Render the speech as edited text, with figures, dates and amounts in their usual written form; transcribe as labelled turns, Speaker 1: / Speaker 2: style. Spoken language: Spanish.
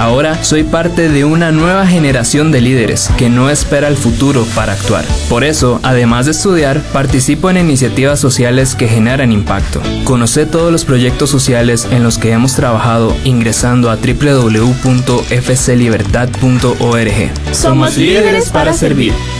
Speaker 1: Ahora soy parte de una nueva generación de líderes que no espera el futuro para actuar. Por eso, además de estudiar, participo en iniciativas sociales que generan impacto. Conoce todos los proyectos sociales en los que hemos trabajado ingresando a www.fclibertad.org.
Speaker 2: Somos líderes para servir.